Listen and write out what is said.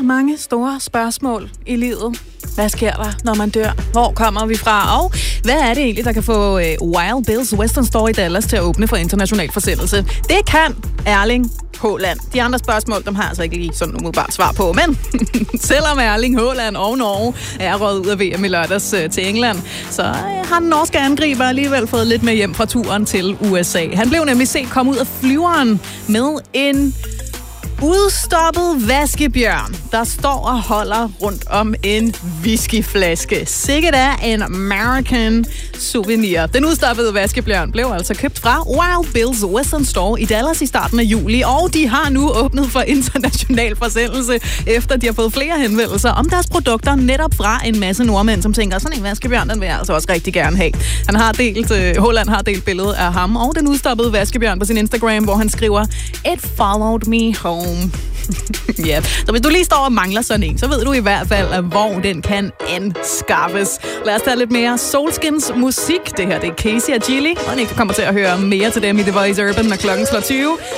mange store spørgsmål i livet. Hvad sker der, når man dør? Hvor kommer vi fra? Og hvad er det egentlig, der kan få Wild Bill's Western Store i Dallas til at åbne for international forsendelse? Det kan Erling Haaland. De andre spørgsmål, dem har jeg altså ikke lige sådan umiddelbart svar på. Men selvom Erling Haaland og Norge er røget ud af VM i lørdags til England, så har den norske angriber alligevel fået lidt med hjem fra turen til USA. Han blev nemlig set komme ud af flyveren med en udstoppet vaskebjørn, der står og holder rundt om en whiskyflaske. Sikkert er en American souvenir. Den udstoppede vaskebjørn blev altså købt fra Wild Bill's Western Store i Dallas i starten af juli, og de har nu åbnet for international forsendelse, efter de har fået flere henvendelser om deres produkter netop fra en masse nordmænd, som tænker, sådan en vaskebjørn, den vil jeg altså også rigtig gerne have. Haaland har delt billedet af ham og den udstoppede vaskebjørn på sin Instagram, hvor han skriver, "It followed me home." Ja, så hvis du lige står og mangler sådan en, så ved du i hvert fald, hvor den kan anskaffes. Lad os tage lidt mere Solskins musik. Det her, det er Casey og Gilly, og ikke kommer til at høre mere til dem i The Voice Urban, når klokken slår 20.